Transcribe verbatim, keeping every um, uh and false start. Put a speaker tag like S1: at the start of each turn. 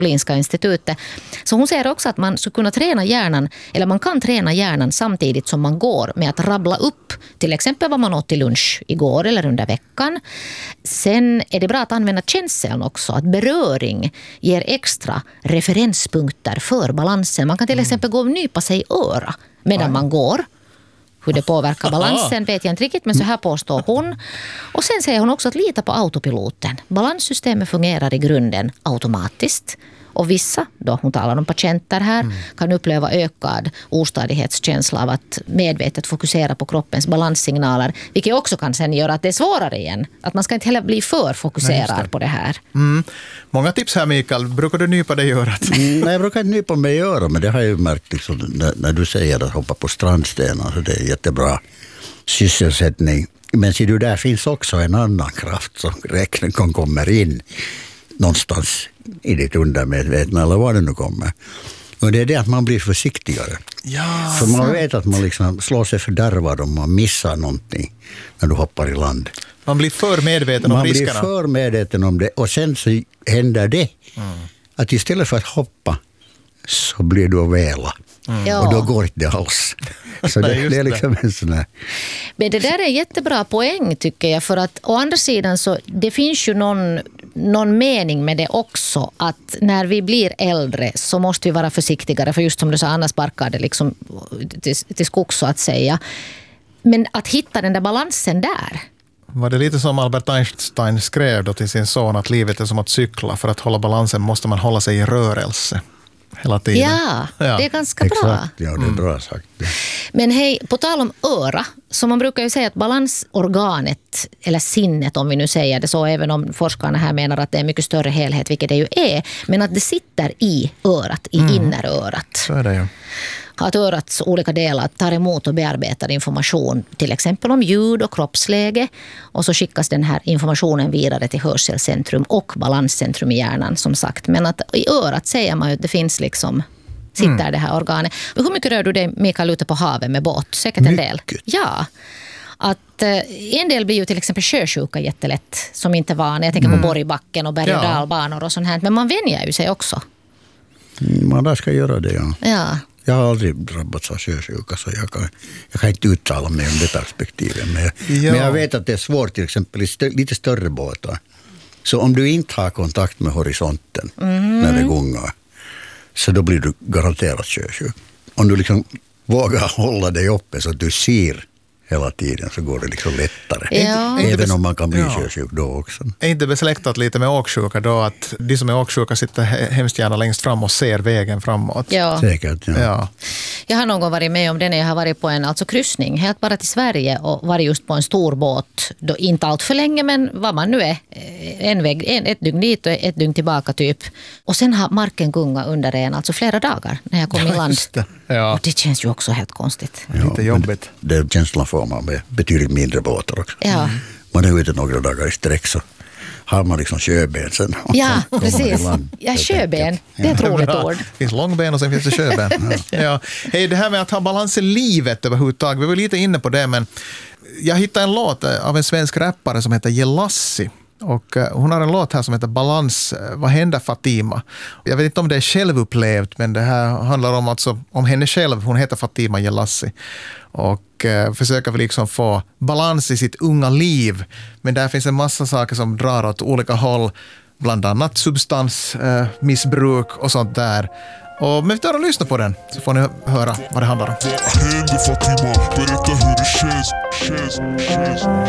S1: Karolinska institutet. Så hon säger också att man skulle kunna träna hjärnan, eller man kan träna hjärnan samtidigt som man går med att rabbla upp till exempel vad man åt till lunch igår eller under veckan. Sen är det bra att använda känseln också, att beröring ger extra referenspunkter för balansen. Man kan till exempel gå och nypa sig i öra medan Aj. man går. Hur det påverkar balansen vet jag inte riktigt, men så här påstår hon. Och sen säger hon också att lita på autopiloten. Balanssystemet fungerar i grunden automatiskt. Och vissa, då hon talar om patienter här, mm. kan uppleva ökad ostadighetskänsla av att medvetet fokusera på kroppens balanssignaler. Vilket också kan sen göra att det är svårare igen. Att man ska inte heller bli för fokuserad Nej, det. på det här.
S2: Mm. Många tips här, Mikael. Brukar du nypa dig i örat?
S3: Mm, nej, jag brukar inte nypa mig i örat, men det har jag ju märkt liksom, när, när du säger att hoppa på strandstenar. Så det är jättebra sysselsättning. Men ser du, där finns också en annan kraft som räkningen kommer in någonstans i ditt undermedvetna eller vad det nu kommer. Och det är det att man blir försiktigare.
S2: Ja,
S3: för man
S2: sant.
S3: vet att man liksom slår sig fördärvad om man missar någonting när du hoppar i land.
S2: Man blir för medveten om
S3: man
S2: riskerna.
S3: Man blir för medveten om det. Och sen så händer det mm. att istället för att hoppa så blir du att väla. Mm. Ja. Och då går inte det alls. Så det, Nej, det är liksom en sån här...
S1: Men det där är en jättebra poäng tycker jag. För att å andra sidan så det finns ju någon, någon mening med det också. Att när vi blir äldre så måste vi vara försiktigare. För just som du sa, annars barkar det liksom till, till skogs så att säga. Men att hitta den där balansen där.
S2: Var det lite som Albert Einstein skrev då till sin son att livet är som att cykla. För att hålla balansen måste man hålla sig i rörelse. Hela tiden.
S1: Ja, ja, det är ganska
S3: Exakt,
S1: bra.
S3: Ja, det är bra sagt.
S1: Men hej, på tal om öra, så man brukar ju säga att balansorganet, eller sinnet om vi nu säger det så, även om forskarna här menar att det är mycket större helhet, vilket det ju är, men att det sitter i örat, i mm. innerörat.
S2: Så är det ju.
S1: Att örats olika delar tar emot och bearbetar information, till exempel om ljud och kroppsläge, och så skickas den här informationen vidare till hörselcentrum och balanscentrum i hjärnan som sagt. Men att i örat säger man ju att det finns liksom, sitter mm. det här organet. Men hur mycket rör du dig, Mikael, ute på havet med båt? Säkert en del.
S3: Mycket.
S1: Ja. Att eh, en del blir ju till exempel sjösjuka jättelätt som inte var när jag tänker mm. på Borgbacken och berg- och dalbanor och sånt här. Men man vänjer ju sig också.
S3: Man där ska göra det, ja.
S1: Ja.
S3: Jag har aldrig drabbats av sjösjuka så jag kan, jag kan inte uttala mig om det perspektivet. Men jag,
S2: ja.
S3: men jag vet att det är svårt till exempel i stö, lite större båtar. Så om du inte har kontakt med horisonten mm. när det gungar så då blir du garanterat sjösjuk. Om du liksom vågar hålla dig uppe så att du ser hela tiden så går det liksom lättare.
S1: Ja.
S3: Även om man kan bli
S2: ja.
S3: sjösjuk då också.
S2: Är inte besläktat lite med åksjuka då att de som är åksjuka sitter hemskt gärna längst fram och ser vägen framåt?
S1: Ja.
S3: Säkert, ja.
S2: ja.
S1: Jag har någon gång varit med om det när jag har varit på en alltså kryssning, helt bara till Sverige och varit just på en stor båt, då inte allt för länge men vad man nu är, en väg, en, ett dygn dit och ett dygn tillbaka typ. Och sen har marken gungat under en, alltså flera dagar när jag kom
S2: ja,
S1: i land.
S2: Det. Ja.
S1: Och det känns ju också helt konstigt.
S2: Ja, lite jobbigt.
S3: Det är känslan får man med betydligt mindre båtar också.
S1: Ja.
S3: Mm. Man är ute några dagar i sträck så har man liksom sjöben sen.
S1: Ja, precis. Ja, sjöben. Det är ett roligt ord.
S2: Det finns långben och sen finns det sjöben. ja. Ja. Hej, det här med att ha balans i livet överhuvudtaget, vi var lite inne på det, men jag hittade en låt av en svensk rappare som heter Jelassi. Och hon har en låt här som heter Balans, vad händer Fatima? Jag vet inte om det är självupplevt, men det här handlar om, alltså, om henne själv. Hon heter Fatima Jelassi och eh, försöker liksom få balans i sitt unga liv. Men där finns en massa saker som drar åt olika håll, bland annat substansmissbruk eh, och sånt där. Och men vi tar och lyssna på den så får ni höra vad det handlar om.
S4: Vad händer Fatima? Berätta hur det känns, känns, känns.